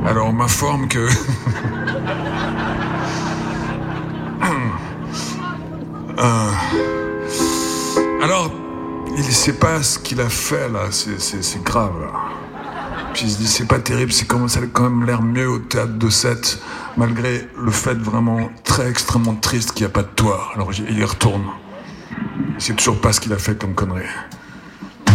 Alors on m'informe que... Alors, il sait pas ce qu'il a fait là, c'est grave là. Puis il se dit c'est pas terrible, ça a quand même l'air mieux au théâtre de 7, malgré le fait vraiment très extrêmement triste qu'il n'y a pas de toit. Alors il y retourne. Il sait toujours pas ce qu'il a fait comme connerie.